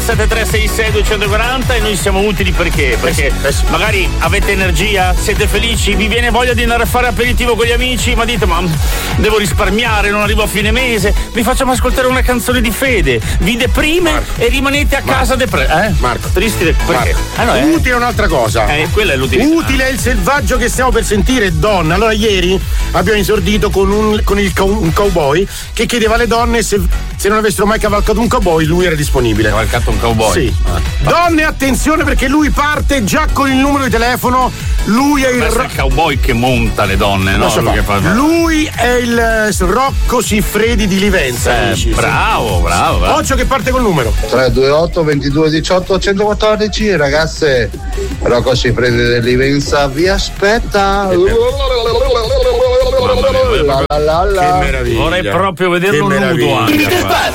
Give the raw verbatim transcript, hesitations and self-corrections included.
sette tre sei sei due quattro zero e noi siamo utili perché? Perché magari avete energia, siete felici, vi viene voglia di andare a fare aperitivo con gli amici, ma dite ma devo risparmiare, non arrivo a fine mese, vi facciamo ascoltare una canzone di Fede, vi deprime Marco. E rimanete a casa depressi. Eh? Marco. Tristi de- perché? Ah, no, utile è un'altra cosa. Eh, quella è l'utilità. Utile è il selvaggio che stiamo per sentire, donna. Allora ieri abbiamo esordito con un, con il, un cowboy che chiedeva alle donne se, se non avessero mai cavalcato un cowboy, lui era disponibile. Cavalcato un cowboy? Sì. Ah. Donne, attenzione perché lui parte già con il numero di telefono. Lui è il, ro- il cowboy che monta le donne, no? Lui, che fa... lui è il Rocco Siffredi di Livenza. Eh, bravo, bravo, bravo. Occhio che parte col numero tre due otto ventidue diciotto centoquattordici. Ragazze, Rocco Siffredi di Livenza vi aspetta. La, la, la, la. Che meraviglia. Vorrei proprio vederlo nudo anche.